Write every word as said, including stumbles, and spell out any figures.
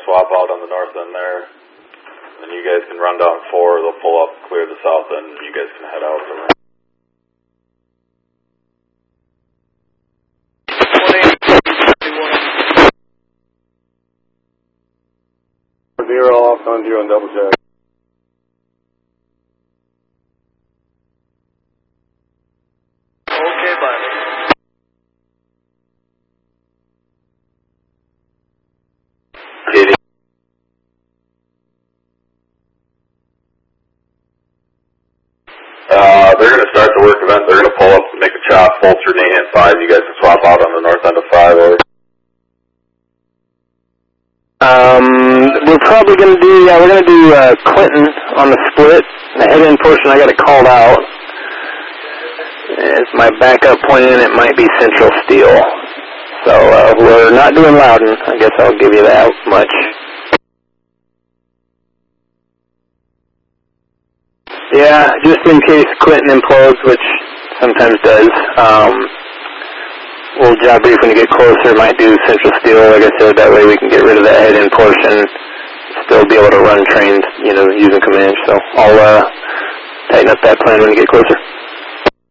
swap out on the north end there. And you guys can run down four, they'll pull up, clear the south end, and you guys can head out. Zero off on you and double check. Okay, bye. Katie. Uh, they're going to start the work event. They're going to pull up, make a chop, full through Nate and five. You guys can swap out on the north end of five. Or Um, we're probably going to do, yeah, we're going to do uh, Clinton on the split. The head-end portion, I got it called out. It's my backup point in, it might be Central Steel. So uh, we're not doing Loudon. I guess I'll give you that much. Yeah, just in case Clinton implodes, which sometimes does. Um, we'll job brief when you get closer. Might do Central Steel, like I said. That way we can get rid of that head-in portion. Still be able to run trains, you know, using command. So I'll uh, tighten up that plan when you get closer.